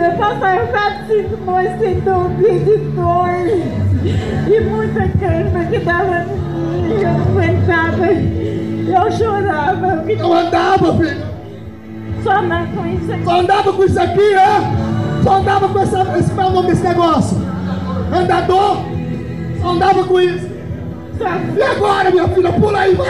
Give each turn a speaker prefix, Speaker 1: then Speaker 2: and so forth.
Speaker 1: Eu passava 4, 5 noites sem dormir de dor e muita cama que dava em mim, eu não aguentava, eu chorava.
Speaker 2: Não andava, filho.
Speaker 1: Só andava com isso aqui.
Speaker 2: Só andava com isso aqui, é? Só andava com esse meu nome desse negócio. Andador. Só andava com isso.
Speaker 1: Só
Speaker 2: E agora, minha filha, pula aí, vai.